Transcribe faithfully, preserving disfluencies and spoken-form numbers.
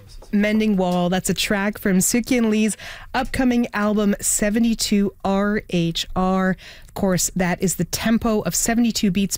Mending Wall. That's a track from Sukyin Lee's upcoming album seventy-two R H R. Of course, that is the tempo of seventy-two beats